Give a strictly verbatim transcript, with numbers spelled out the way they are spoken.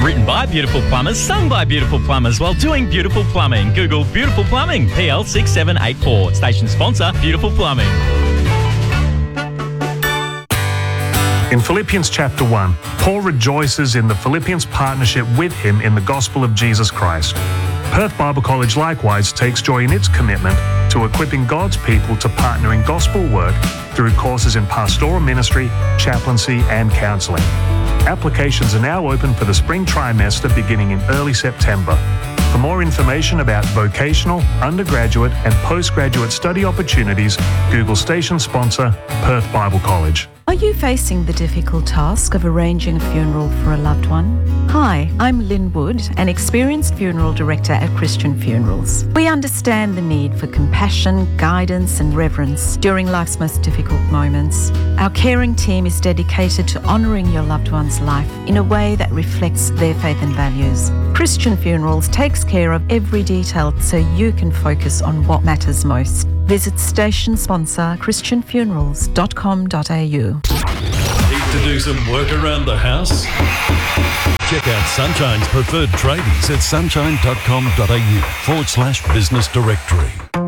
Written by beautiful plumbers, sung by beautiful plumbers while doing beautiful plumbing. Google Beautiful Plumbing, P L six seven eight four. Station sponsor, Beautiful Plumbing. In Philippians chapter one, Paul rejoices in the Philippians' partnership with him in the gospel of Jesus Christ. Perth Bible College likewise takes joy in its commitment to equipping God's people to partner in gospel work through courses in pastoral ministry, chaplaincy and counselling. Applications are now open for the spring trimester beginning in early September. For more information about vocational, undergraduate and postgraduate study opportunities, Google station sponsor Perth Bible College. Are you facing the difficult task of arranging a funeral for a loved one? Hi, I'm Lynn Wood, an experienced funeral director at Christian Funerals. We understand the need for compassion, guidance and reverence during life's most difficult moments. Our caring team is dedicated to honouring your loved one's life in a way that reflects their faith and values. Christian Funerals takes care of every detail so you can focus on what matters most. Visit station sponsor christian funerals dot com dot a u. Need to do some work around the house? Check out Sunshine's preferred tradies at sunshine dot com dot a u forward slash business directory.